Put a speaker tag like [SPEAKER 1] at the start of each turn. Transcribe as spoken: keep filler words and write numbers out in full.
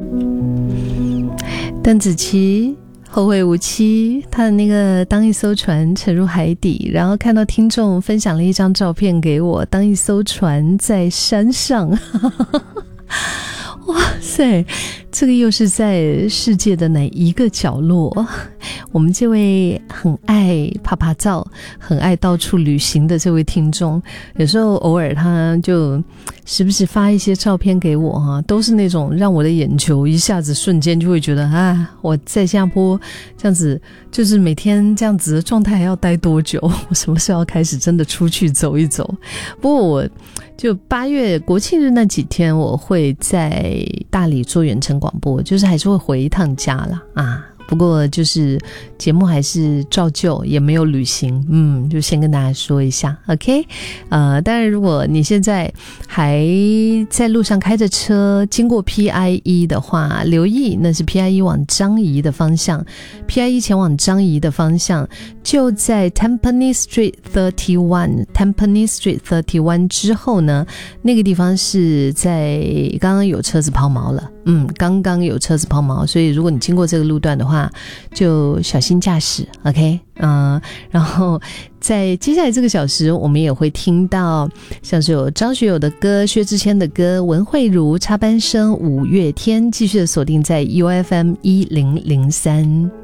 [SPEAKER 1] 邓紫棋后会无期，他的那个当一艘船沉入海底，然后看到听众分享了一张照片给我，当一艘船在山上哇塞，这个又是在世界的哪一个角落？我们这位很爱拍拍照很爱到处旅行的这位听众，有时候偶尔他就时不时发一些照片给我哈，都是那种让我的眼球一下子瞬间就会觉得啊，我在新加坡这样子就是每天这样子的状态还要待多久？我什么时候要开始真的出去走一走？不过我就八月国庆日那几天我会在大理做远程广播，就是还是会回一趟家啦啊。不过就是节目还是照旧，也没有旅行，嗯，就先跟大家说一下 OK。 呃，当然如果你现在还在路上开着车经过 P I E 的话，留意那是 P I E 往樟宜的方向， P I E 前往樟宜的方向就在 Tampines Street 三十一 Tampines Street 三十一之后呢，那个地方是在刚刚有车子抛锚了，嗯，刚刚有车子抛锚，所以如果你经过这个路段的话就小心驾驶 OK。 嗯、呃，然后在接下来这个小时我们也会听到像是有张学友的歌、薛之谦的歌、文慧如、插班生、五月天，继续的锁定在 U F M 一零零三。